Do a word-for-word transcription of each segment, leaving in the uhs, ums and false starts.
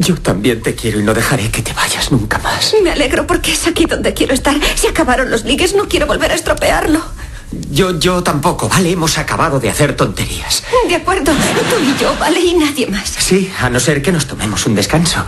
Yo también te quiero y no dejaré que te vayas nunca más. Me alegro porque es aquí donde quiero estar. Se acabaron los ligues, no quiero volver a estropearlo. Yo, yo tampoco, ¿vale? Hemos acabado de hacer tonterías. De acuerdo, tú y yo, ¿vale? Y nadie más. Sí, a no ser que nos tomemos un descanso.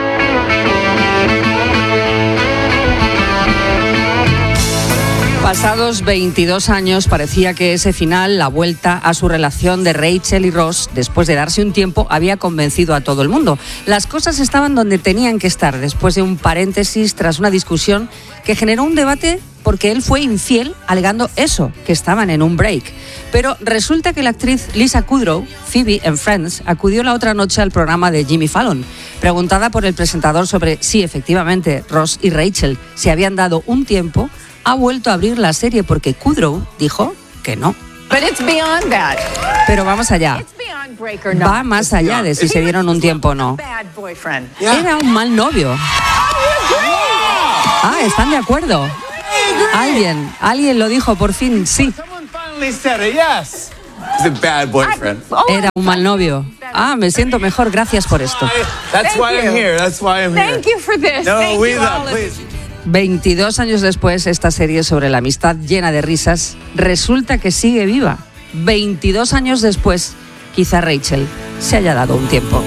Pasados veintidós años, parecía que ese final, la vuelta a su relación de Rachel y Ross, después de darse un tiempo, había convencido a todo el mundo. Las cosas estaban donde tenían que estar, después de un paréntesis tras una discusión que generó un debate porque él fue infiel, alegando eso, que estaban en un break. Pero resulta que la actriz Lisa Kudrow, Phoebe en Friends, acudió la otra noche al programa de Jimmy Fallon. Preguntada por el presentador sobre si efectivamente Ross y Rachel se habían dado un tiempo, ha vuelto a abrir la serie porque Kudrow dijo que no. But it's beyond that. Pero vamos allá. Va más allá de si se dieron un tiempo o no. Era un mal novio. Ah, ¿están de acuerdo? Alguien, alguien lo dijo por fin, sí. Era un mal novio. Ah, me siento mejor, gracias por esto. That's why I'm here. That's why I'm here. Thank you for this. No, Thank we you, love, Olive. please. veintidós años después, esta serie sobre la amistad llena de risas resulta que sigue viva. veintidós años después, quizá Rachel se haya dado un tiempo.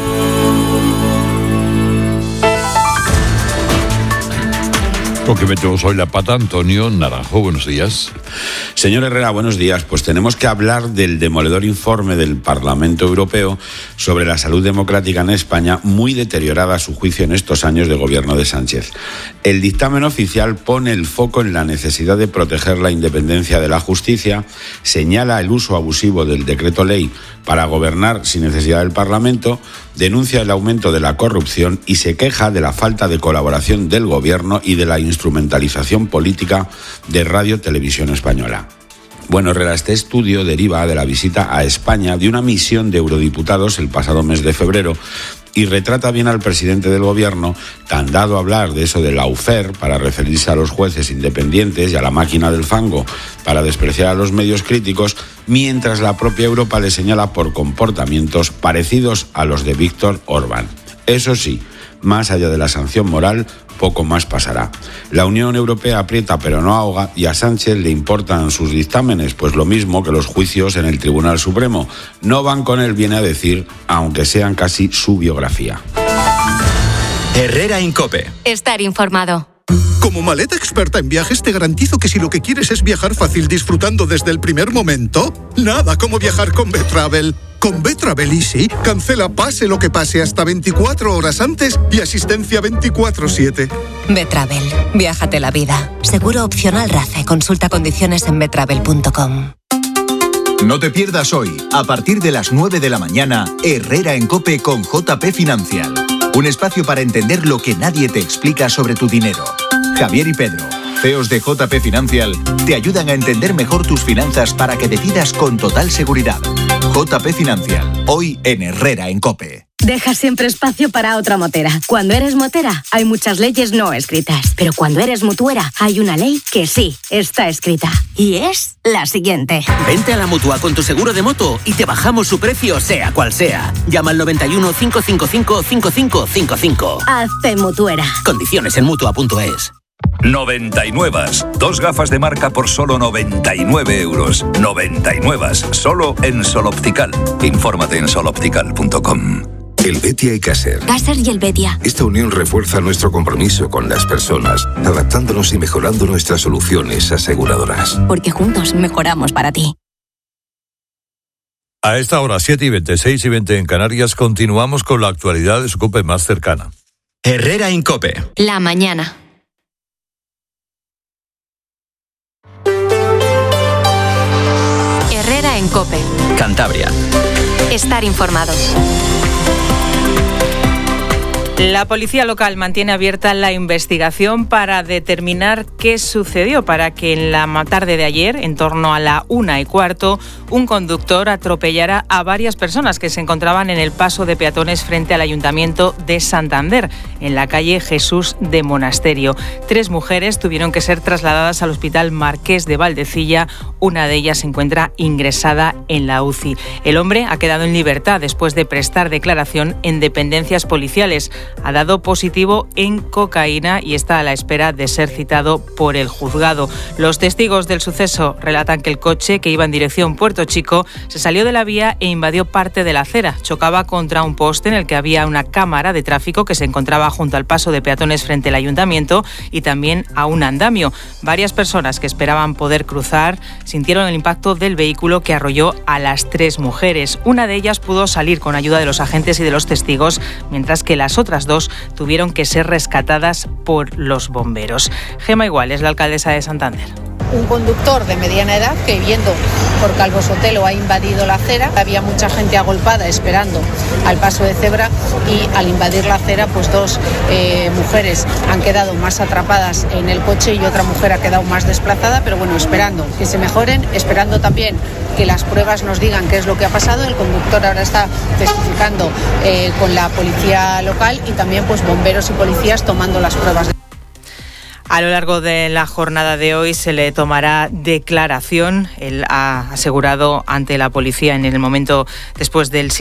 Lo que metemos hoy la pata, Antonio Naranjo, buenos días. Señor Herrera, buenos días. Pues tenemos que hablar del demoledor informe del Parlamento Europeo sobre la salud democrática en España, muy deteriorada a su juicio en estos años de gobierno de Sánchez. El dictamen oficial pone el foco en la necesidad de proteger la independencia de la justicia, señala el uso abusivo del decreto ley para gobernar sin necesidad del Parlamento, denuncia el aumento de la corrupción y se queja de la falta de colaboración del gobierno y de la instrumentalización política de Radio Televisión Española. Bueno, Herrera, este estudio deriva de la visita a España de una misión de eurodiputados el pasado mes de febrero y retrata bien al presidente del gobierno, tan dado a hablar de eso de lawfare para referirse a los jueces independientes y a la máquina del fango para despreciar a los medios críticos, mientras la propia Europa le señala por comportamientos parecidos a los de Víctor Orbán. Eso sí, más allá de la sanción moral, poco más pasará. La Unión Europea aprieta pero no ahoga y a Sánchez le importan sus dictámenes, pues lo mismo que los juicios en el Tribunal Supremo. No van con él, viene a decir, aunque sean casi su biografía. Herrera Incope. Estar informado. Como maleta experta en viajes, te garantizo que si lo que quieres es viajar fácil disfrutando desde el primer momento, nada como viajar con Betravel. Con Betravel Easy, cancela pase lo que pase hasta veinticuatro horas antes y asistencia veinticuatro siete. Betravel. Viájate la vida. Seguro opcional RACE. Consulta condiciones en betravel punto com. No te pierdas hoy, a partir de las nueve de la mañana, Herrera en Cope con J P Financial. Un espacio para entender lo que nadie te explica sobre tu dinero. Javier y Pedro, C E Os de J P Financial, te ayudan a entender mejor tus finanzas para que decidas con total seguridad. J P Financial, hoy en Herrera en Cope. Deja siempre espacio para otra motera. Cuando eres motera, hay muchas leyes no escritas. Pero cuando eres mutuera, hay una ley que sí está escrita. Y es la siguiente. Vente a la Mutua con tu seguro de moto y te bajamos su precio, sea cual sea. Llama al noventa y uno, cinco cinco cinco, cinco cinco cinco cinco. Hazte mutuera. Condiciones en mutua punto es. noventa y nueve. Dos gafas de marca por solo noventa y nueve euros. noventa y nueve. Solo en Sol Optical. Infórmate en sol optical punto com. El Betia y Caser. Caser y el Betia. Esta unión refuerza nuestro compromiso con las personas, adaptándonos y mejorando nuestras soluciones aseguradoras. Porque juntos mejoramos para ti. A esta hora, siete y veinte, seis y veinte en Canarias, continuamos con la actualidad de su COPE más cercana. Herrera Incope. La mañana. Herrera en Cope. Cantabria. Estar informado. La policía local mantiene abierta la investigación para determinar qué sucedió para que en la tarde de ayer, en torno a la una y cuarto, un conductor atropellara a varias personas que se encontraban en el paso de peatones frente al Ayuntamiento de Santander, en la calle Jesús de Monasterio. Tres mujeres tuvieron que ser trasladadas al Hospital Marqués de Valdecilla. Una de ellas se encuentra ingresada en la U C I. El hombre ha quedado en libertad después de prestar declaración en dependencias policiales. ha dado positivo en cocaína y está a la espera de ser citado por el juzgado. Los testigos del suceso relatan que el coche, que iba en dirección Puerto Chico, se salió de la vía e invadió parte de la acera. Chocaba contra un poste en el que había una cámara de tráfico que se encontraba junto al paso de peatones frente al ayuntamiento y también a un andamio. Varias personas que esperaban poder cruzar sintieron el impacto del vehículo que arrolló a las tres mujeres. Una de ellas pudo salir con ayuda de los agentes y de los testigos, mientras que las otras dos tuvieron que ser rescatadas por los bomberos. Gema Igual es la alcaldesa de Santander. Un conductor de mediana edad que, viendo por Calvo Sotelo, ha invadido la acera. Había mucha gente agolpada esperando al paso de cebra y al invadir la acera, pues dos eh, mujeres han quedado más atrapadas en el coche y otra mujer ha quedado más desplazada, pero bueno, esperando que se mejoren, esperando también que las pruebas nos digan qué es lo que ha pasado. El conductor ahora está testificando eh, con la policía local y también pues bomberos y policías tomando las pruebas. A lo largo de la jornada de hoy se le tomará declaración. Él ha asegurado ante la policía en el momento después del